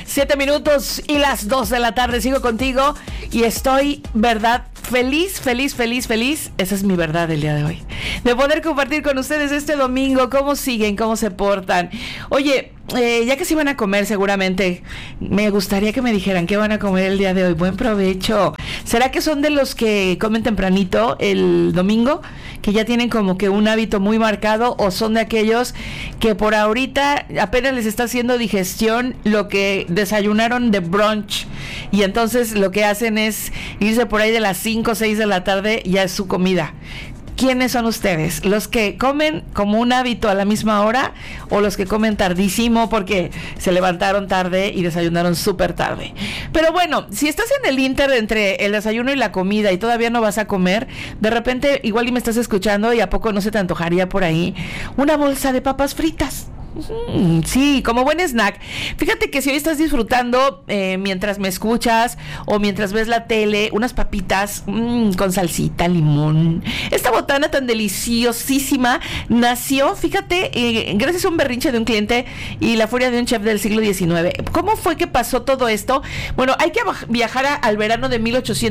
7 minutos y las 2 de la tarde. Sigo contigo y estoy, verdad, feliz. Esa es mi verdad del día de hoy. De poder compartir con ustedes este domingo cómo siguen, cómo se portan. Oye, ya que se van a comer seguramente, me gustaría que me dijeran qué van a comer el día de hoy. Buen provecho. ¿Será que son de los que comen tempranito el domingo? Que ya tienen como que un hábito muy marcado, o son de aquellos que por ahorita apenas les está haciendo digestión lo que desayunaron de brunch, y entonces lo que hacen es irse por ahí de las 5 o 6 de la tarde, ya es su comida. ¿Quiénes son ustedes? ¿Los que comen como un hábito a la misma hora o los que comen tardísimo porque se levantaron tarde y desayunaron súper tarde? Pero bueno, si estás en el inter entre el desayuno y la comida y todavía no vas a comer, de repente igual y me estás escuchando y a poco no se te antojaría por ahí una bolsa de papas fritas. Sí, como buen snack. Fíjate que si hoy estás disfrutando mientras me escuchas o mientras ves la tele, unas papitas con salsita, limón. Esta botana tan deliciosísima nació, fíjate, gracias a un berrinche de un cliente y la furia de un chef del siglo XIX. ¿Cómo fue que pasó todo esto? Bueno, hay que viajar al verano de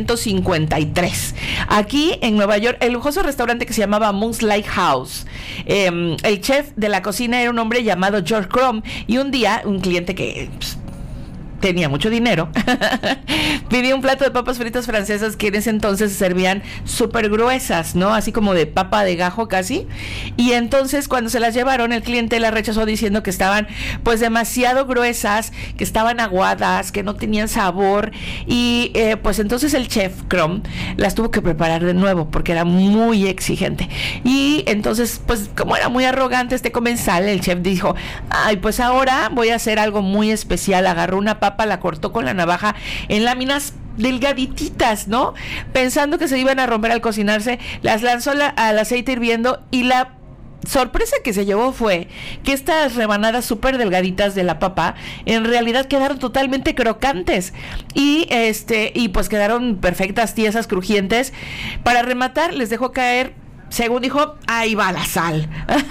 1853. Aquí en Nueva York, el lujoso restaurante que se llamaba Moon's Lighthouse. El chef de la cocina era un hombre llamado George Crumb, y un día un cliente que tenía mucho dinero pidió un plato de papas fritas francesas que en ese entonces se servían súper gruesas, ¿no? Así como de papa de gajo casi. Y entonces cuando se las llevaron, el cliente las rechazó diciendo que estaban pues demasiado gruesas, que estaban aguadas, que no tenían sabor. Y pues entonces el chef Crumb las tuvo que preparar de nuevo porque era muy exigente. Y entonces pues como era muy arrogante este comensal, el chef dijo: ay, pues ahora voy a hacer algo muy especial. Agarró una papa, la cortó con la navaja en láminas delgadititas, ¿no? Pensando que se iban a romper al cocinarse, las lanzó al aceite hirviendo, y la sorpresa que se llevó fue que estas rebanadas súper delgaditas de la papa en realidad quedaron totalmente crocantes y pues quedaron perfectas, tiesas, crujientes. Para rematar, les dejó caer, según dijo, ahí va la sal.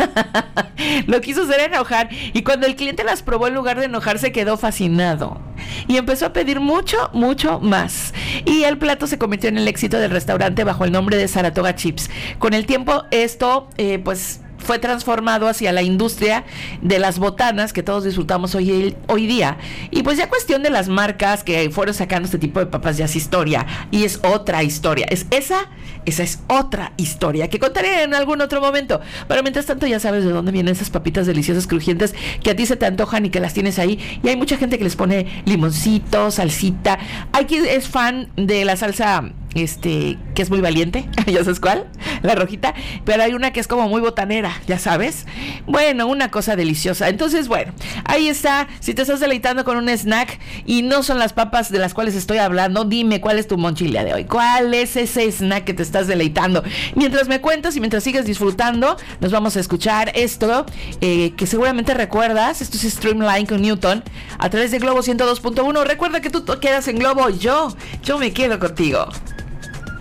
Lo quiso hacer enojar, y cuando el cliente las probó, en lugar de enojarse, quedó fascinado y empezó a pedir mucho más, y el plato se convirtió en el éxito del restaurante bajo el nombre de Saratoga Chips. Con el tiempo esto pues fue transformado hacia la industria de las botanas que todos disfrutamos hoy día. Y pues ya cuestión de las marcas que fueron sacando este tipo de papas ya es historia, y es otra historia. Esa es otra historia que contaré en algún otro momento. Pero mientras tanto ya sabes de dónde vienen esas papitas deliciosas, crujientes, que a ti se te antojan y que las tienes ahí. Y hay mucha gente que les pone limoncito, salsita. Hay quien es fan de la salsa que es muy valiente, ya sabes cuál, la rojita, pero hay una que es como muy botanera, ya sabes. Bueno, una cosa deliciosa. Entonces, bueno, ahí está. Si te estás deleitando con un snack y no son las papas de las cuales estoy hablando, dime cuál es tu monchila de hoy, cuál es ese snack que te estás deleitando. Mientras me cuentas y mientras sigues disfrutando, nos vamos a escuchar esto que seguramente recuerdas. Esto es Streamline con Newton a través de Globo 102.1. Recuerda que tú quedas en Globo, yo me quedo contigo.